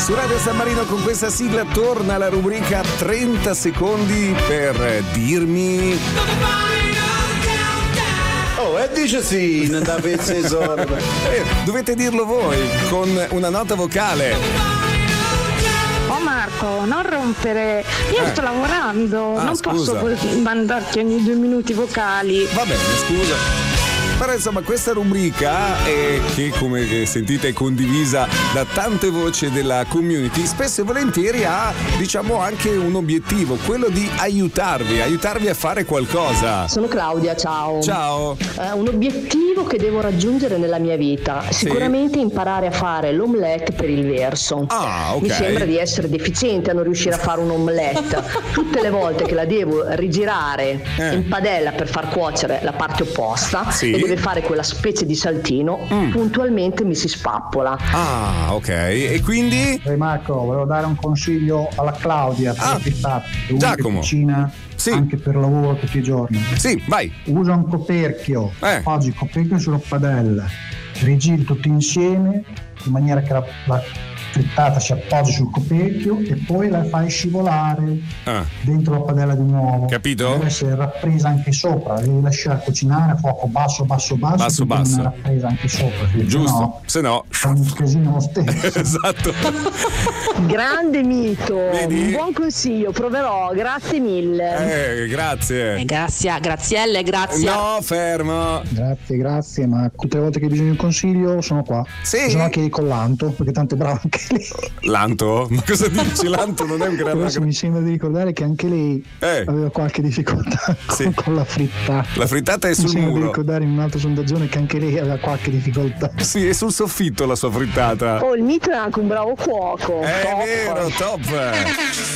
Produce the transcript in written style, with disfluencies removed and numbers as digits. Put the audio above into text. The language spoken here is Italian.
Su Radio San Marino con questa sigla torna la rubrica 30 secondi per dirmi. Oh, e dice sì, non da pezzi Dovete dirlo voi con una nota vocale. Oh Marco, non rompere, io sto lavorando, non scusa. posso mandarti ogni 2 minuti vocali. Va bene, scusa. Però insomma questa rubrica che come sentite è condivisa da tante voci della community, spesso e volentieri ha diciamo anche un obiettivo, quello di aiutarvi a fare qualcosa. Sono Claudia, ciao. Ciao. Un obiettivo che devo raggiungere nella mia vita, sicuramente imparare a fare l'omelette per il verso. Ah, ok. Mi sembra di essere deficiente a non riuscire a fare un'omelette. Tutte le volte che la devo rigirare in padella per far cuocere la parte opposta e deve fare quella specie di saltino, puntualmente mi si spappola. Ah, ok. E quindi? Marco, volevo dare un consiglio alla Claudia per Giacomo. cucina anche per lavoro tutti i giorni. Sì, vai. Usa un coperchio, appoggi il coperchio sulla padella, rigiri tutti insieme in maniera che la frittata si appoggi sul coperchio e poi la fai scivolare dentro la padella di nuovo. Capito? Deve essere rappresa anche sopra, la devi lasciare cucinare a fuoco basso, una rappresa anche sopra. Giusto, se no fa un casino lo stesso. Esatto. Grande mito. Vedi? Un buon consiglio, proverò, grazie mille. Grazie. Grazielle, grazie. No, fermo. Grazie, ma tutte le volte che hai bisogno di un consiglio sono qua. Sì. Sono anche con l'Anto, perché tanto è bravo anche lei. L'Anto? Ma cosa dici? L'Anto non è un grande. Adesso mi sembra di ricordare che anche lei aveva qualche difficoltà con la frittata. La frittata è sul muro. Mi sembra di ricordare in un altro sondaggione che anche lei aveva qualche difficoltà. Sì, è sul soffitto la sua frittata. Oh, il mito è anche un bravo cuoco. È vero, top.